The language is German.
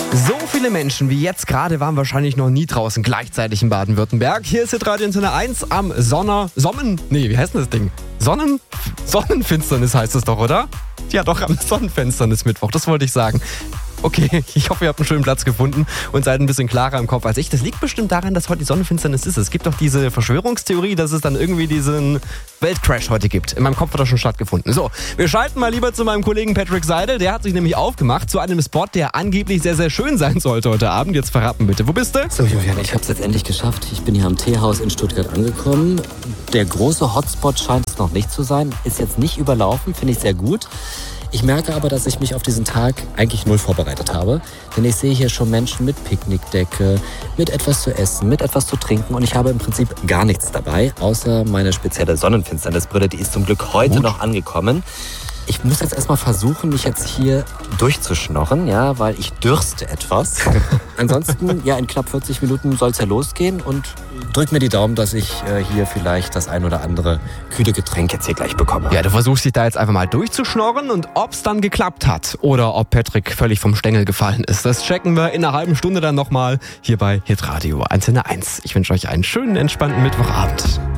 So viele Menschen wie jetzt gerade waren wahrscheinlich noch nie draußen gleichzeitig in Baden-Württemberg. Hier ist Hitradio Antenne 1 am wie heißt denn das Ding? Sonnenfinsternis heißt es doch, oder? Ja, doch, am Sonnenfinsternis Mittwoch, das wollte ich sagen. Okay, ich hoffe, ihr habt einen schönen Platz gefunden und seid ein bisschen klarer im Kopf als ich. Das liegt bestimmt daran, dass heute die Sonnenfinsternis ist. Es gibt doch diese Verschwörungstheorie, dass es dann irgendwie diesen Weltcrash heute gibt. In meinem Kopf hat das schon stattgefunden. So, wir schalten mal lieber zu meinem Kollegen Patrick Seidel. Der hat sich nämlich aufgemacht zu einem Spot, der angeblich sehr, sehr schön sein sollte heute Abend. Jetzt verraten bitte. Wo bist du? So, Julian, ich habe es jetzt endlich geschafft. Ich bin hier am Teehaus in Stuttgart angekommen. Der große Hotspot scheint es noch nicht zu sein. Ist jetzt nicht überlaufen, finde ich sehr gut. Ich merke aber, dass ich mich auf diesen Tag eigentlich null vorbereitet habe. Denn ich sehe hier schon Menschen mit Picknickdecke, mit etwas zu essen, mit etwas zu trinken. Und ich habe im Prinzip gar nichts dabei, außer meine spezielle Sonnenfinsternisbrille. Die ist zum Glück heute noch angekommen. Ich muss jetzt erstmal versuchen, mich jetzt hier durchzuschnorren, ja, weil ich dürste etwas. Ansonsten, ja, in knapp 40 Minuten soll es ja losgehen und drück mir die Daumen, dass ich hier vielleicht das ein oder andere kühle Getränk jetzt hier gleich bekomme. Ja, du versuchst dich da jetzt einfach mal durchzuschnorren und ob's dann geklappt hat oder ob Patrick völlig vom Stängel gefallen ist, das checken wir in einer halben Stunde dann nochmal hier bei Hitradio Antenne 1. Ich wünsche euch einen schönen, entspannten Mittwochabend.